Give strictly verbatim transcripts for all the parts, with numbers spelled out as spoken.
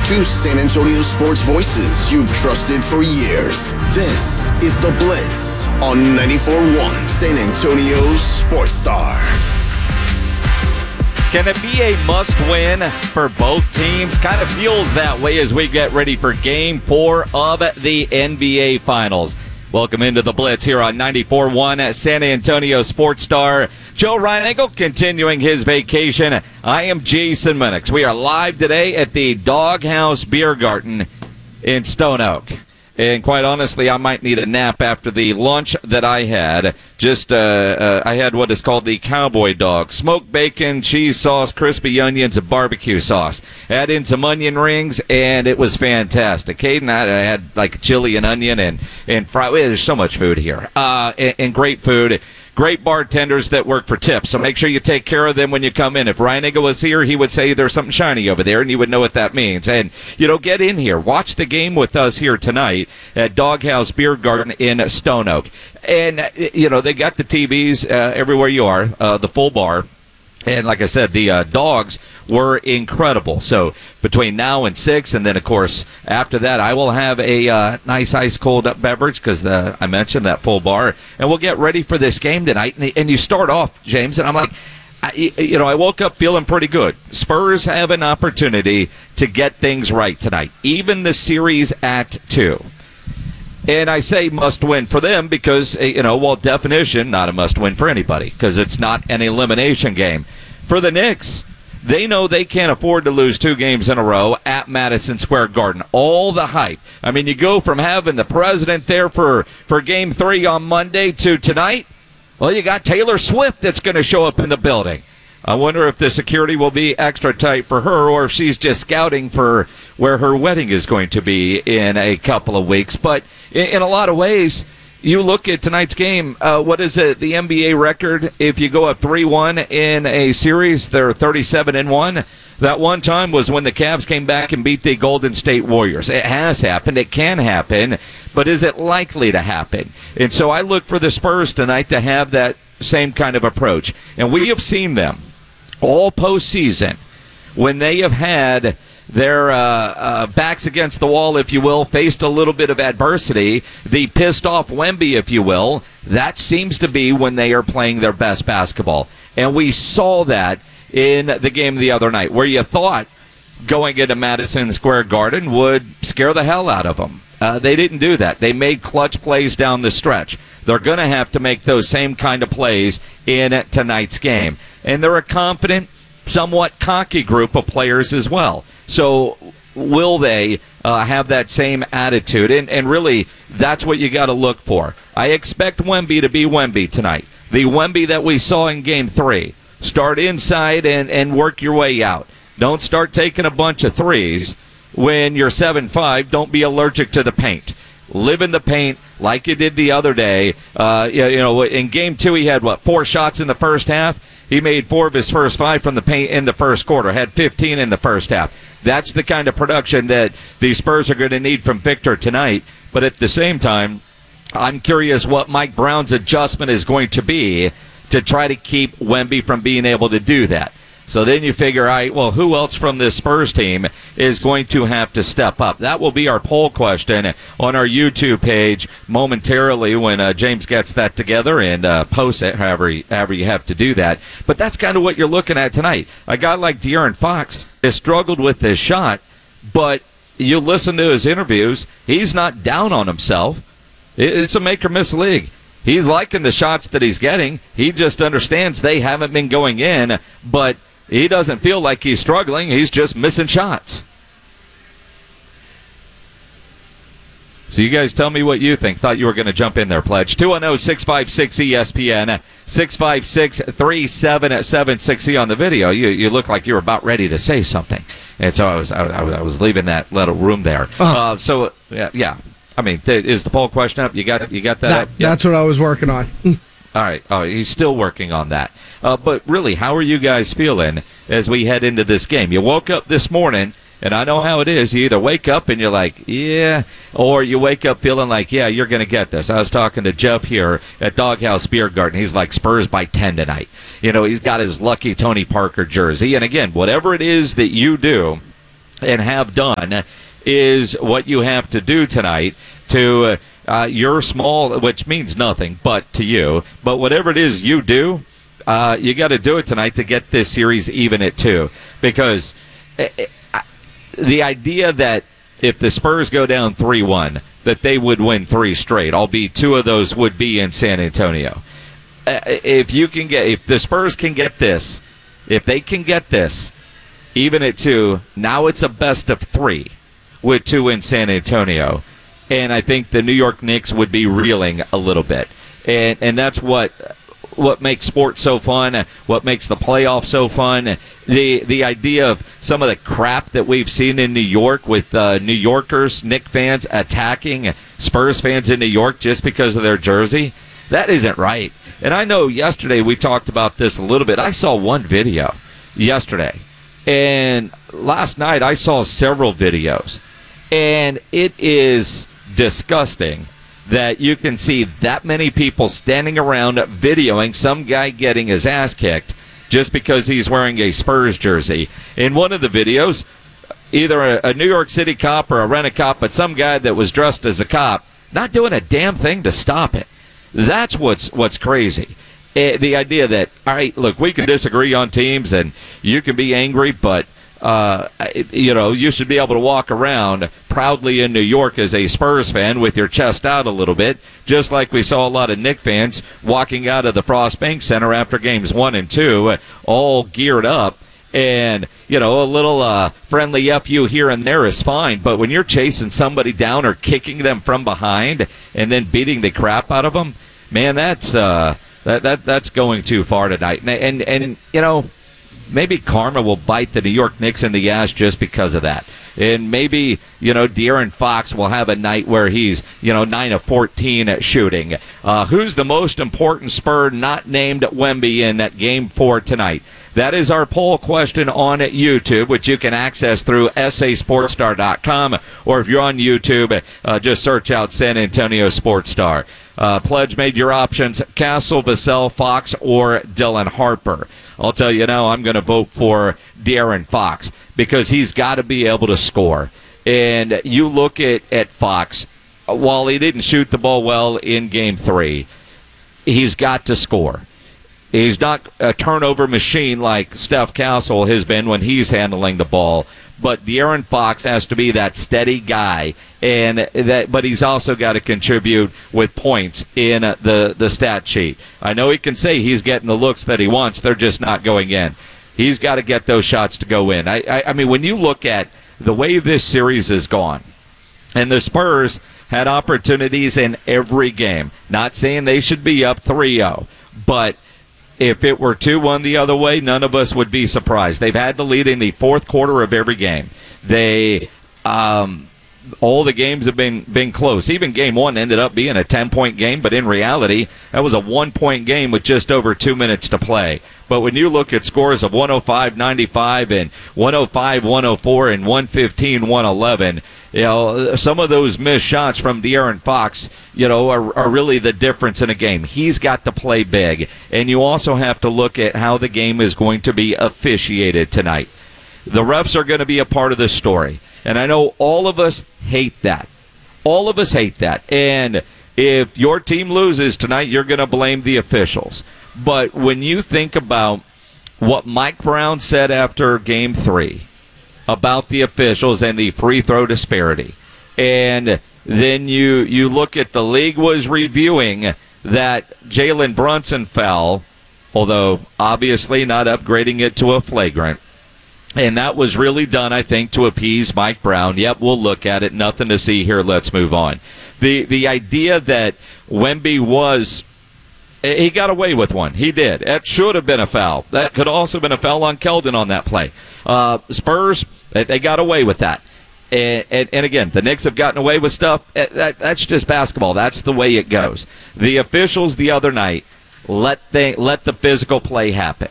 Two San Antonio sports voices you've trusted for years. This is The Blitz on ninety-four point one San Antonio's Sports Star. Can it be a must-win for both teams? Kind of feels that way as we get ready for Game four of the N B A Finals. Welcome into The Blitz here on ninety-four point one San Antonio Sports Star. Joe Reinagle continuing his vacation. I am Jason Minix. We are live today at the Doghouse Beer Garden in Stone Oak. And quite honestly, I might need a nap after the lunch that I had. Just, uh, uh, I had what is called the cowboy dog. Smoked bacon, cheese sauce, crispy onions, and barbecue sauce. Add in some onion rings, and it was fantastic. Caden, I, I had like chili and onion and, and fry. There's so much food here. Uh, and, and great food. Great bartenders that work for tips, so make sure you take care of them when you come in. If Reinagle was here, he would say there's something shiny over there, and you would know what that means. And, you know, get in here. Watch the game with us here tonight at Doghouse Beer Garden in Stone Oak. And, you know, they got the T Vs uh, everywhere you are, uh, the full bar. And like I said, the uh, dogs were incredible. So between now and six, and then, of course, after that, I will have a uh, nice ice-cold beverage because I mentioned that full bar. And we'll get ready for this game tonight. And you start off, James, and I'm like, I, you know, I woke up feeling pretty good. Spurs have an opportunity to get things right tonight, even the series at two. And I say must-win for them because, you know, well, definition, not a must-win for anybody because it's not an elimination game. For the Knicks, they know they can't afford to lose two games in a row at Madison Square Garden. All the hype. I mean, you go from having the president there for, for Game three on Monday to tonight, well, you got Taylor Swift that's going to show up in the building. I wonder if the security will be extra tight for her or if she's just scouting for where her wedding is going to be in a couple of weeks. But in, in a lot of ways, you look at tonight's game, uh, what is it, the N B A record? If you go up three one in a series, they're thirty-seven and one. That one time was when the Cavs came back and beat the Golden State Warriors. It has happened. It can happen. But is it likely to happen? And so I look for the Spurs tonight to have that same kind of approach. And we have seen them all postseason when they have had their uh, uh, backs against the wall, if you will, faced a little bit of adversity, the pissed off Wemby, if you will, that seems to be when they are playing their best basketball. And we saw that in the game the other night, where you thought going into Madison Square Garden would scare the hell out of them. Uh, they didn't do that. They made clutch plays down the stretch. They're going to have to make those same kind of plays in tonight's game. And they're a confident, somewhat cocky group of players as well. So will they uh, have that same attitude? And, and really, that's what you got to look for. I expect Wemby to be Wemby tonight. The Wemby that we saw in Game three. Start inside and, and work your way out. Don't start taking a bunch of threes when you're seven five. Don't be allergic to the paint. Live in the paint like you did the other day. Uh, you, you know, in Game two, he had, what, four shots in the first half? He made four of his first five from the paint in the first quarter, had fifteen in the first half. That's the kind of production that the Spurs are going to need from Victor tonight. But at the same time, I'm curious what Mike Brown's adjustment is going to be to try to keep Wemby from being able to do that. So then you figure, all right, well, who else from this Spurs team is going to have to step up? That will be our poll question on our YouTube page momentarily when uh, James gets that together and uh, posts it, however, however you have to do that. But that's kind of what you're looking at tonight. A guy like De'Aaron Fox has struggled with his shot, but you listen to his interviews, he's not down on himself. It's a make-or-miss league. He's liking the shots that he's getting. He just understands they haven't been going in, but he doesn't feel like he's struggling. He's just missing shots. So you guys tell me what you think. Thought you were going to jump in there, Pledge. two one zero, six five six, E S P N, six five six, three seven seven six on the video. You you look like you were about ready to say something. And so I was I, I was leaving that little room there. Uh-huh. Uh, so, yeah, yeah. I mean, th- is the poll question up? You got you got that, that up? Yep. That's what I was working on. All right. Oh, he's still working on that. Uh, but really, how are you guys feeling as we head into this game? You woke up this morning, and I know how it is. You either wake up and you're like, yeah, or you wake up feeling like, yeah, you're going to get this. I was talking to Jeff here at Doghouse Beer Garden. He's like, Spurs by ten tonight. You know, he's got his lucky Tony Parker jersey. And again, whatever it is that you do, and have done is what you have to do tonight to uh, your small, which means nothing but to you, but whatever it is you do, uh, you got to do it tonight to get this series even at two. Because it, it, the idea that if the Spurs go down three one, that they would win three straight, albeit two of those would be in San Antonio. Uh, if you can get, if the Spurs can get this, if they can get this, even at two, now it's a best of three with two in San Antonio. And I think the New York Knicks would be reeling a little bit. And and that's what what makes sports so fun, what makes the playoffs so fun. The the idea of some of the crap that we've seen in New York with uh, New Yorkers, Knicks fans attacking Spurs fans in New York just because of their jersey, that isn't right. And I know yesterday we talked about this a little bit. I saw one video yesterday. And last night I saw several videos. And it is disgusting that you can see that many people standing around videoing some guy getting his ass kicked just because he's wearing a Spurs jersey. In one of the videos, either a, a New York City cop or a rent-a-cop, but some guy that was dressed as a cop, not doing a damn thing to stop it. That's what's what's crazy. It, the idea that, all right, look, we can disagree on teams and you can be angry, but, uh, you know, you should be able to walk around proudly in New York as a Spurs fan with your chest out a little bit, just like we saw a lot of Knicks fans walking out of the Frost Bank Center after games one and two, all geared up. And, you know, a little uh, friendly F U here and there is fine. But when you're chasing somebody down or kicking them from behind and then beating the crap out of them, man, that's uh, that that that's going too far tonight. And, and, and you know, maybe karma will bite the New York Knicks in the ass just because of that. And maybe, you know, De'Aaron Fox will have a night where he's, you know, nine of fourteen at shooting. Uh, who's the most important Spur not named Wemby in that game four tonight? That is our poll question on YouTube, which you can access through S A Sports Star dot com, or if you're on YouTube, uh, just search out San Antonio Sports Star. Uh, Pledge made your options Castle, Vassell, Fox, or Dylan Harper. I'll tell you now, I'm going to vote for De'Aaron Fox because he's got to be able to score. And you look at, at Fox, while he didn't shoot the ball well in game three, he's got to score. He's not a turnover machine like Steph Castle has been when he's handling the ball, but De'Aaron Fox has to be that steady guy, and that. But he's also got to contribute with points in the, the stat sheet. I know he can say he's getting the looks that he wants. They're just not going in. He's got to get those shots to go in. I, I, I mean, when you look at the way this series has gone, and the Spurs had opportunities in every game, not saying they should be up three oh, but if it were two one the other way, none of us would be surprised. They've had the lead in the fourth quarter of every game. They, um, all the games have been, been close. Even game one ended up being a ten-point game, but in reality, that was a one-point game with just over two minutes to play. But when you look at scores of one oh five ninety-five and one oh five one oh four and one fifteen one eleven, you know, some of those missed shots from De'Aaron Fox, you know, are, are really the difference in a game. He's got to play big. And you also have to look at how the game is going to be officiated tonight. The refs are going to be a part of this story. And I know all of us hate that. All of us hate that. And if your team loses tonight, you're going to blame the officials. But when you think about what Mike Brown said after game three about the officials and the free throw disparity, and then you you look at the league was reviewing that Jalen Brunson foul, although obviously not upgrading it to a flagrant. And that was really done, I think, to appease Mike Brown. Yep, we'll look at it. Nothing to see here. Let's move on. The the idea that Wemby was, he got away with one. He did. That should have been a foul. That could also have been a foul on Keldon on that play. Uh, Spurs, they got away with that. And, and, and again, the Knicks have gotten away with stuff. That, that's just basketball. That's the way it goes. The officials the other night let they let the physical play happen.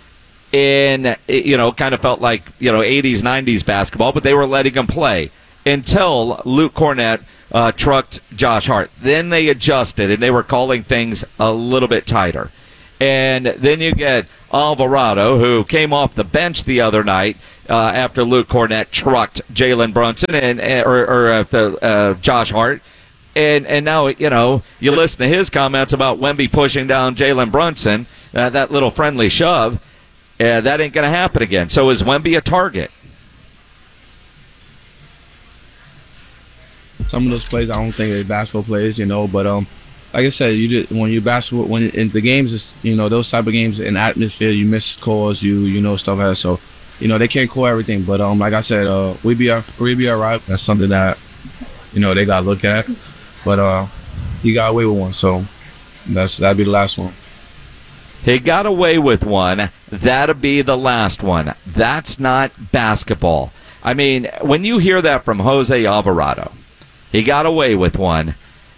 And, you know, kind of felt like, you know, eighties, nineties basketball, but they were letting them play until Luke Cornett uh, trucked Josh Hart. Then they adjusted, and they were calling things a little bit tighter. And then you get Alvarado, who came off the bench the other night, uh, after Luke Cornett trucked Jalen Brunson and or, or uh, the, uh, Josh Hart. And and now, you know, you listen to his comments about Wemby pushing down Jalen Brunson, uh, that little friendly shove. Uh, that ain't going to happen again. So is Wemby a target? Some of those plays, I don't think they're basketball plays, you know. But um, like I said, you just when you basketball, when in the games, is you know those type of games in atmosphere, you miss calls, you you know stuff like that. So, you know they can't call everything. But um, like I said, uh, we be we be all right. That's something that you know they got to look at. But uh, he got away with one, so that's that'd be the last one. He got away with one. That'll be the last one. That's not basketball. I mean, when you hear that from Jose Alvarado, he got away with one.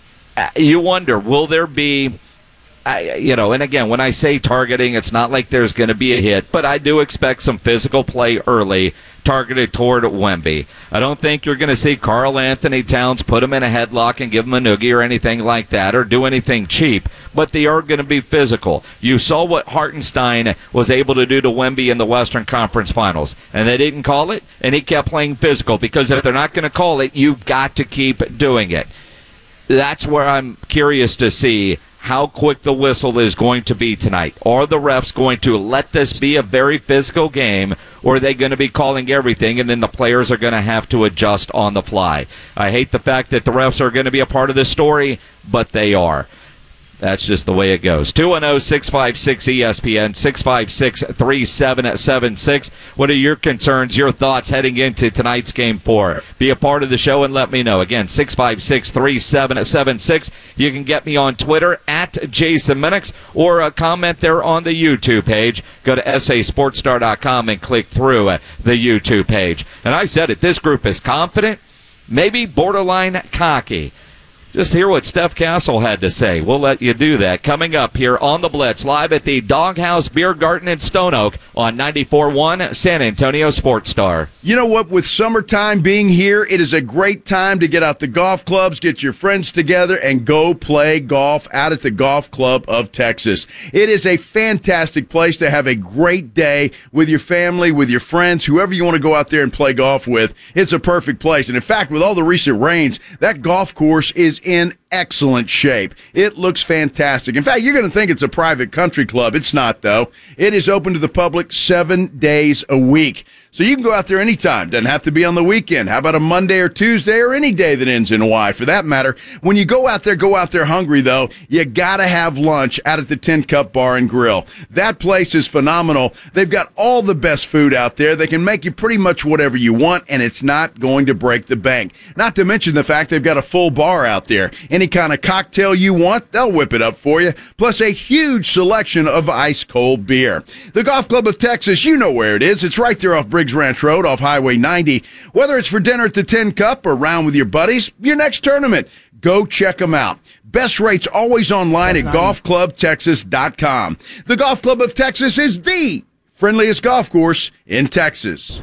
You wonder, will there be, uh, you know, and again, when I say targeting, it's not like there's going to be a hit, but I do expect some physical play early targeted toward Wemby. I don't think you're going to see Karl Anthony Towns put him in a headlock and give him a noogie or anything like that or do anything cheap, but they are going to be physical. You saw what Hartenstein was able to do to Wemby in the Western Conference Finals, and they didn't call it, and he kept playing physical because if they're not going to call it, you've got to keep doing it. That's where I'm curious to see how quick the whistle is going to be tonight. Are the refs going to let this be a very physical game, or are they going to be calling everything, and then the players are going to have to adjust on the fly? I hate the fact that the refs are going to be a part of this story, but they are. That's just the way it goes. two one zero, six five six, E S P N, six five six, three seven seven six. What are your concerns, your thoughts heading into tonight's game four? Be a part of the show and let me know. Again, six five six, three seven seven six. You can get me on Twitter at Jason Minix or a comment there on the YouTube page. Go to S A Sports Star dot com and click through uh, the YouTube page. And I said it, this group is confident, maybe borderline cocky. Just hear what Steph Castle had to say. We'll let you do that. Coming up here on the Blitz, live at the Doghouse Beer Garden in Stone Oak on ninety-four point one San Antonio Sports Star. You know what? With summertime being here, it is a great time to get out the golf clubs, get your friends together, and go play golf out at the Golf Club of Texas. It is a fantastic place to have a great day with your family, with your friends, whoever you want to go out there and play golf with. It's a perfect place. And in fact, with all the recent rains, that golf course is in excellent shape. It looks fantastic. In fact, you're going to think it's a private country club. It's not, though. It is open to the public seven days a week. So you can go out there anytime. Doesn't have to be on the weekend. How about a Monday or Tuesday or any day that ends in Y for that matter? When you go out there, go out there hungry, though. You got to have lunch out at the Tin Cup Bar and Grill. That place is phenomenal. They've got all the best food out there. They can make you pretty much whatever you want, and it's not going to break the bank. Not to mention the fact they've got a full bar out there. Any kind of cocktail you want, they'll whip it up for you. Plus a huge selection of ice-cold beer. The Golf Club of Texas, you know where it is. It's right there off Briggs Ranch Road off Highway ninety. Whether it's for dinner at the Tin Cup or round with your buddies, your next tournament, go check them out. Best rates always online at golf club texas dot com. The Golf Club of Texas is the friendliest golf course in Texas.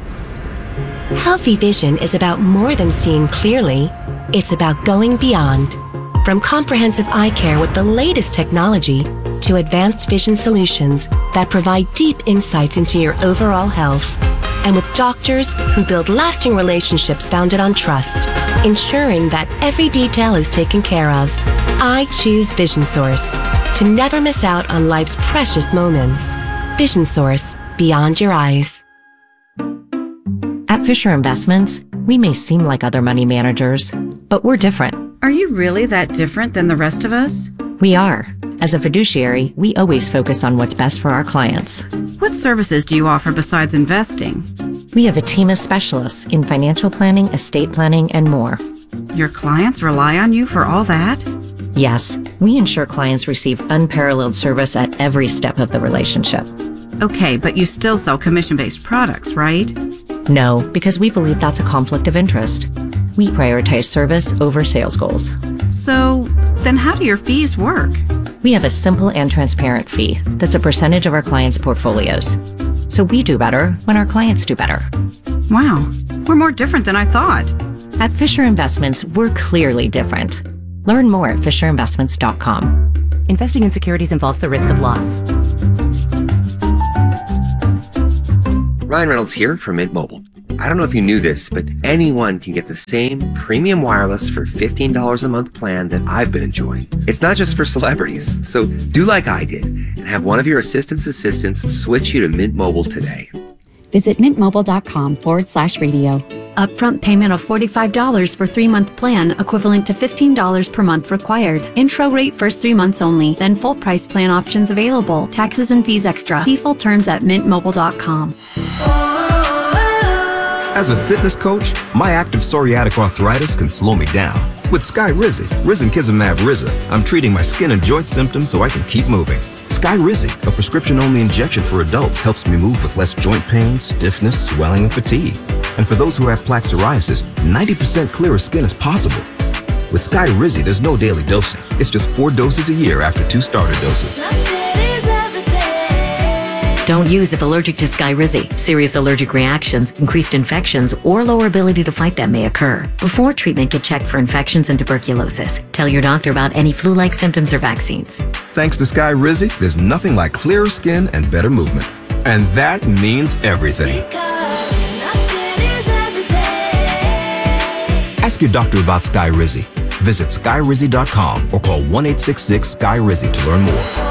Healthy vision is about more than seeing clearly. It's about going beyond. From comprehensive eye care with the latest technology to advanced vision solutions that provide deep insights into your overall health. And with doctors who build lasting relationships founded on trust, ensuring that every detail is taken care of. I choose Vision Source to never miss out on life's precious moments. Vision Source, beyond your eyes. At Fisher Investments, we may seem like other money managers, but we're different. Are you really that different than the rest of us? We are. As a fiduciary, we always focus on what's best for our clients. What services do you offer besides investing? We have a team of specialists in financial planning, estate planning, and more. Your clients rely on you for all that? Yes, we ensure clients receive unparalleled service at every step of the relationship. Okay, but you still sell commission-based products, right? No, because we believe that's a conflict of interest. We prioritize service over sales goals. So, then how do your fees work? We have a simple and transparent fee that's a percentage of our clients' portfolios. So we do better when our clients do better. Wow, we're more different than I thought. At Fisher Investments, we're clearly different. Learn more at fisher investments dot com. Investing in securities involves the risk of loss. Ryan Reynolds here from Mint Mobile. I don't know if you knew this, but anyone can get the same premium wireless for fifteen dollars a month plan that I've been enjoying. It's not just for celebrities, so do like I did and have one of your assistant's assistants switch you to Mint Mobile today. Visit mintmobile.com forward slash radio. Upfront payment of forty-five dollars for three-month plan, equivalent to fifteen dollars per month required. Intro rate first three months only, then full price plan options available. Taxes and fees extra. See full terms at mint mobile dot com. As a fitness coach, my active psoriatic arthritis can slow me down. With Skyrizi, risankizumab Riza, I'm treating my skin and joint symptoms so I can keep moving. Skyrizi, a prescription-only injection for adults, helps me move with less joint pain, stiffness, swelling, and fatigue. And for those who have plaque psoriasis, ninety percent clearer skin is possible. With Skyrizi, there's no daily dosing. It's just four doses a year after two starter doses. Don't use if allergic to Skyrizi. Serious allergic reactions, increased infections, or lower ability to fight them may occur. Before treatment, get checked for infections and tuberculosis. Tell your doctor about any flu-like symptoms or vaccines. Thanks to Skyrizi, there's nothing like clearer skin and better movement. And that means everything. Ask your doctor about Skyrizi. Visit skyrizi dot com or call one eight six six Sky Rizi to learn more.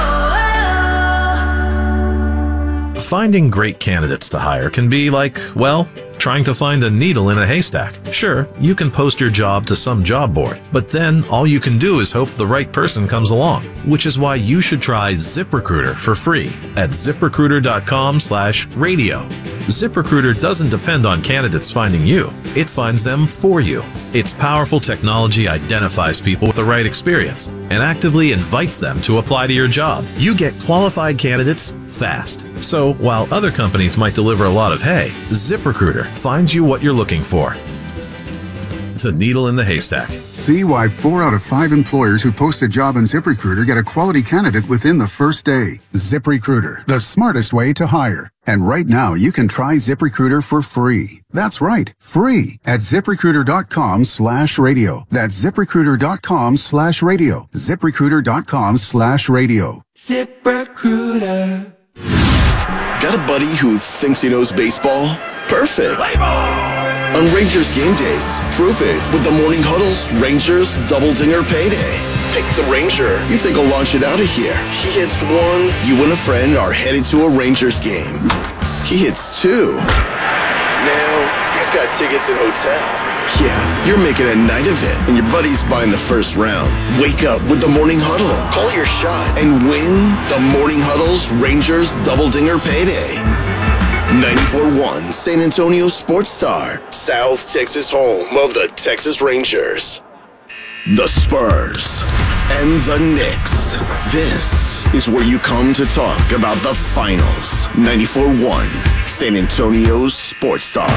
Finding great candidates to hire can be like, well, trying to find a needle in a haystack. Sure, you can post your job to some job board, but then all you can do is hope the right person comes along, which is why you should try ZipRecruiter for free at ziprecruiter.com slash radio. ZipRecruiter doesn't depend on candidates finding you. It finds them for you. Its powerful technology identifies people with the right experience and actively invites them to apply to your job. You get qualified candidates fast. So while other companies might deliver a lot of hay, ZipRecruiter finds you what you're looking for. The needle in the haystack. See why four out of five employers who post a job on ZipRecruiter get a quality candidate within the first day. ZipRecruiter, the smartest way to hire. And right now, you can try ZipRecruiter for free. That's right, free at ziprecruiter.com slash radio. That's ziprecruiter.com slash radio. ziprecruiter.com slash radio. ZipRecruiter. Got a buddy who thinks he knows baseball? Perfect. On Rangers game days, prove it with the Morning Huddle's Rangers Double Dinger Payday. Pick the Ranger you think will launch it out of here. He hits one, you and a friend are headed to a Rangers game. He hits two. Now, you've got tickets and hotel. Yeah, you're making a night of it, and your buddy's buying the first round. Wake up with the Morning Huddle. Call your shot and win the Morning Huddle's Rangers Double Dinger Payday. ninety-four point one San Antonio Sports Star, South Texas home of the Texas Rangers. The Spurs and the Knicks. This is where you come to talk about the finals. ninety-four point one San Antonio Sports Star.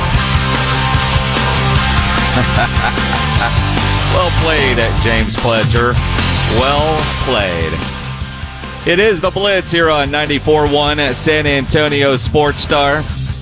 Well played, James Pledger. Well played. It is the Blitz here on ninety-four point one San Antonio Sports Star.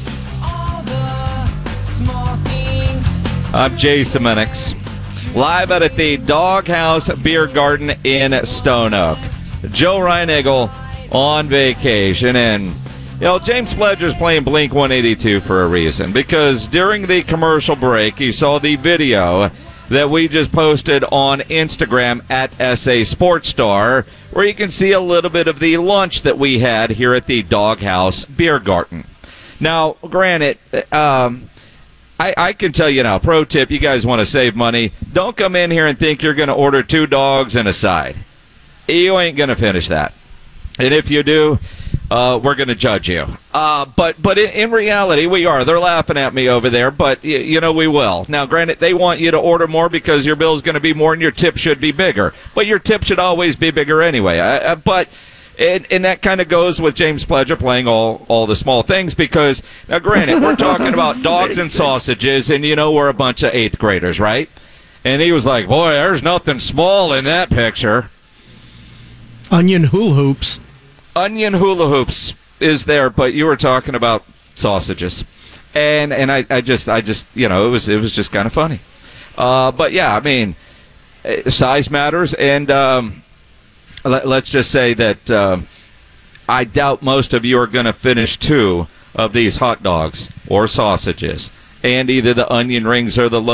I'm Jason Minix, live out at the Doghouse Beer Garden in Stone Oak. Joe Reinagle on vacation, and you know James Pledger's playing Blink one eighty-two for a reason, because during the commercial break, he saw the video that we just posted on Instagram at S A Sports Star, where you can see a little bit of the lunch that we had here at the Doghouse Beer Garden. Now, granted, um, I, I can tell you now, pro tip, you guys want to save money, don't come in here and think you're going to order two dogs and a side. You ain't going to finish that. And if you do, uh, we're going to judge you. Uh, but but in, in reality, we are. They're laughing at me over there, but, y- you know, we will. Now, granted, they want you to order more because your bill is going to be more and your tip should be bigger. But your tip should always be bigger anyway. I, I, but... And, and that kind of goes with James Pledger playing all, all the small things, because, now granted, we're talking about dogs and sausages, and you know we're a bunch of eighth graders, right? And he was like, boy, there's nothing small in that picture. Onion hula hoops. Onion hula hoops is there, but you were talking about sausages. And and I, I just, I just you know, it was it was just kind of funny. Uh, but, yeah, I mean, size matters, and... Um, Let's just say that uh, I doubt most of you are going to finish two of these hot dogs or sausages and either the onion rings or the